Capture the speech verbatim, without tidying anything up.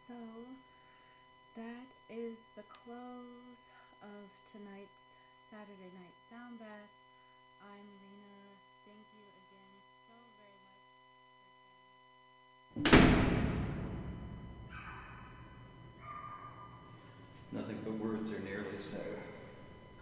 So that is the close of tonight's Saturday night sound bath. I'm Lena